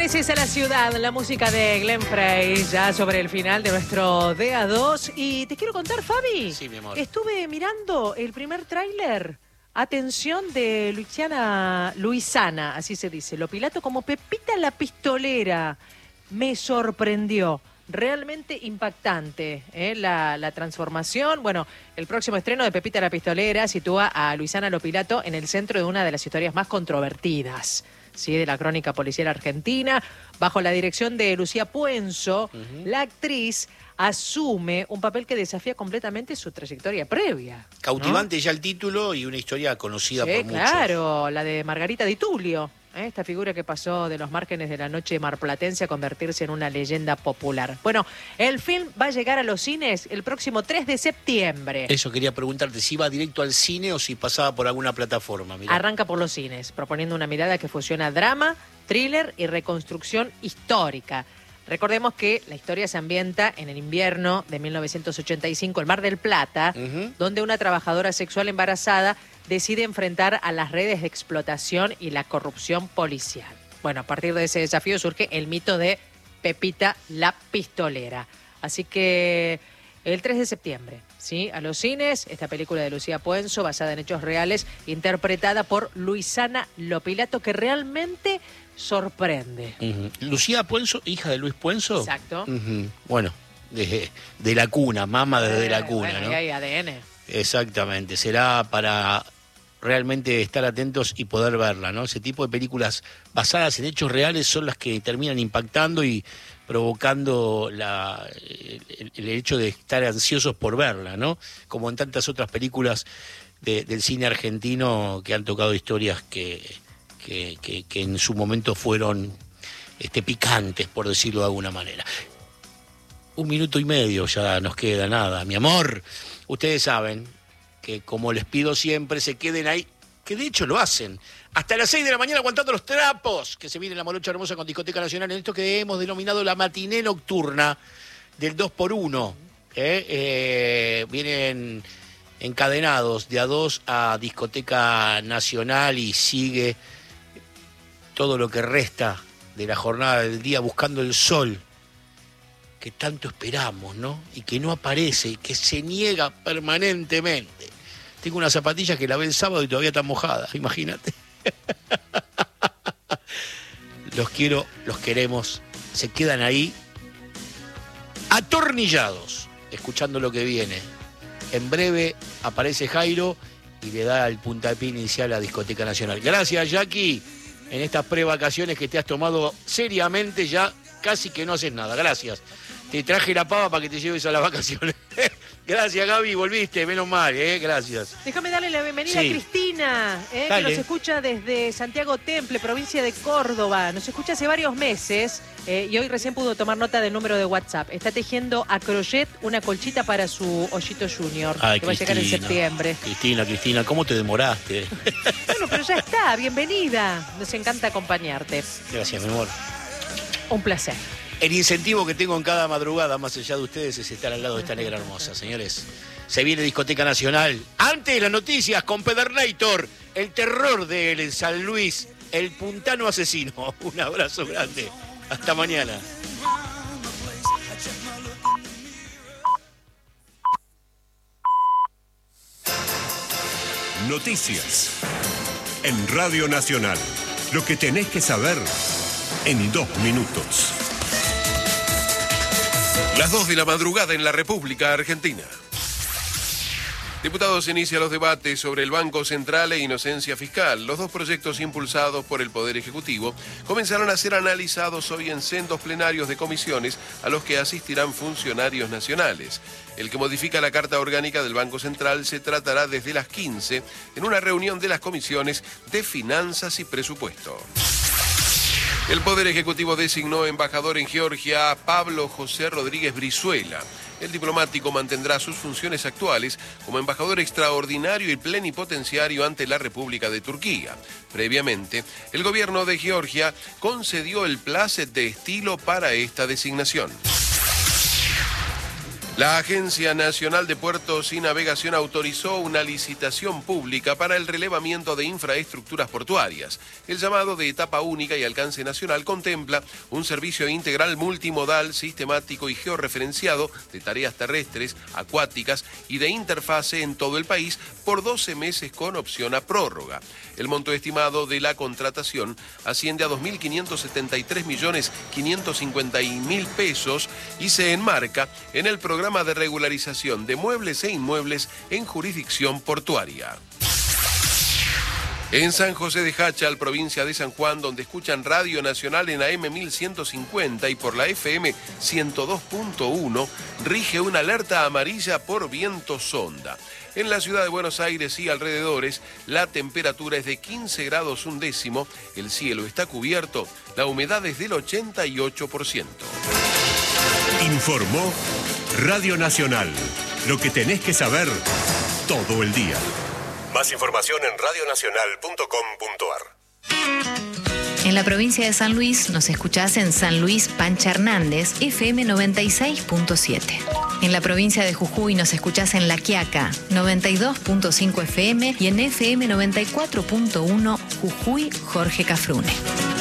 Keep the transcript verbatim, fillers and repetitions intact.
Amaneces a la ciudad, la música de Glenn Frey, ya sobre el final de nuestro D A dos. Y te quiero contar, Fabi. Sí, mi amor. Estuve mirando el primer tráiler. Atención, de Luciana, Luisana, así se dice, Lopilato como Pepita la Pistolera. Me sorprendió. Realmente impactante, ¿eh? la, la transformación. Bueno, el próximo estreno de Pepita la Pistolera sitúa a Luisana Lopilato en el centro de una de las historias más controvertidas, ¿sí?, de la crónica policial argentina. Bajo la dirección de Lucía Puenzo, uh-huh. la actriz asume un papel que desafía completamente su trayectoria previa. Cautivante, ¿no? Ya el título y una historia conocida sí, por muchos. Claro, la de Margarita Di Tullio. ¿eh? Esta figura que pasó de los márgenes de la noche marplatense a convertirse en una leyenda popular. Bueno, el film va a llegar a los cines el próximo tres de septiembre. Eso quería preguntarte, si iba directo al cine o si pasaba por alguna plataforma. Mirá. Arranca por los cines, proponiendo una mirada que fusiona drama, thriller y reconstrucción histórica. Recordemos que la historia se ambienta en el invierno de mil novecientos ochenta y cinco, en Mar del Plata, uh-huh. donde una trabajadora sexual embarazada decide enfrentar a las redes de explotación y la corrupción policial. Bueno, a partir de ese desafío surge el mito de Pepita la Pistolera. Así que el tres de septiembre, ¿sí?, a los cines, esta película de Lucía Puenzo, basada en hechos reales, interpretada por Luisana Lopilato, que realmente sorprende. Uh-huh. Lucía Puenzo, hija de Luis Puenzo. Exacto. Uh-huh. Bueno, de, de la cuna, mama desde eh, la cuna, bueno, ¿no? Y hay A D N. Exactamente, será para realmente estar atentos y poder verla, ¿no? Ese tipo de películas basadas en hechos reales son las que terminan impactando y provocando la, el, el hecho de estar ansiosos por verla, ¿no? Como en tantas otras películas de, del cine argentino que han tocado historias que, que, que, que en su momento fueron este, picantes, por decirlo de alguna manera. Un minuto y medio ya nos queda, nada, mi amor. Ustedes saben que, como les pido siempre, se queden ahí, que de hecho lo hacen, hasta las seis de la mañana aguantando los trapos, que se viene la Morocha Hermosa con Discoteca Nacional, en esto que hemos denominado la matiné nocturna del dos por uno. ¿eh? Eh, vienen encadenados de a dos a Discoteca Nacional y sigue todo lo que resta de la jornada del día buscando el sol que tanto esperamos, ¿no? Y que no aparece, y que se niega permanentemente. Tengo unas zapatillas que lavé el sábado y todavía están mojadas, imagínate. Los quiero, los queremos, se quedan ahí atornillados, escuchando lo que viene. En breve aparece Jairo y le da el puntapié inicial a Discoteca Nacional. Gracias, Jackie, en estas prevacaciones que te has tomado seriamente, ya casi que no haces nada. Gracias. Te traje la pava para que te lleves a las vacaciones. Gracias, Gaby, volviste, menos mal, ¿eh? Gracias. Déjame darle la bienvenida sí. a Cristina, ¿eh? que nos escucha desde Santiago Temple, provincia de Córdoba. Nos escucha hace varios meses eh, y hoy recién pudo tomar nota del número de WhatsApp. Está tejiendo a crochet una colchita para su Ollito Junior, Ay, que Cristina, va a llegar en septiembre. Cristina, Cristina, ¿cómo te demoraste? Bueno, pero ya está, bienvenida. Nos encanta acompañarte. Gracias, mi amor. Un placer. El incentivo que tengo en cada madrugada, más allá de ustedes, es estar al lado de esta negra hermosa, señores. Se viene Discoteca Nacional. Antes de las noticias con Pedernator, el terror de San Luis, el puntano asesino. Un abrazo grande. Hasta mañana. Noticias en Radio Nacional. Lo que tenés que saber en dos minutos. Las dos de la madrugada en la República Argentina. Diputados inician los debates sobre el Banco Central e inocencia fiscal. Los dos proyectos impulsados por el Poder Ejecutivo comenzaron a ser analizados hoy en sendos plenarios de comisiones a los que asistirán funcionarios nacionales. El que modifica la Carta Orgánica del Banco Central se tratará desde las quince en una reunión de las comisiones de Finanzas y Presupuesto. El Poder Ejecutivo designó embajador en Georgia a Pablo José Rodríguez Brizuela. El diplomático mantendrá sus funciones actuales como embajador extraordinario y plenipotenciario ante la República de Turquía. Previamente, el gobierno de Georgia concedió el plácet de estilo para esta designación. La Agencia Nacional de Puertos y Navegación autorizó una licitación pública para el relevamiento de infraestructuras portuarias. El llamado de etapa única y alcance nacional contempla un servicio integral multimodal, sistemático y georreferenciado de tareas terrestres, acuáticas y de interfase en todo el país por doce meses con opción a prórroga. El monto estimado de la contratación asciende a dos mil quinientos setenta y tres millones quinientos cincuenta mil pesos y se enmarca en el programa de regularización de muebles e inmuebles en jurisdicción portuaria. En San José de Jáchal, provincia de San Juan, donde escuchan Radio Nacional en A M mil ciento cincuenta y por la F M ciento dos punto uno, rige una alerta amarilla por viento sonda. En la ciudad de Buenos Aires y alrededores, la temperatura es de quince grados un décimo, el cielo está cubierto, la humedad es del ochenta y ocho por ciento. Informó Radio Nacional. Lo que tenés que saber todo el día. Más información en radio nacional punto com punto ar. En la provincia de San Luis nos escuchás en San Luis Pancha Hernández, F M noventa y seis punto siete. En la provincia de Jujuy nos escuchás en La Quiaca, noventa y dos punto cinco F M y en F M noventa y cuatro punto uno Jujuy Jorge Cafrune.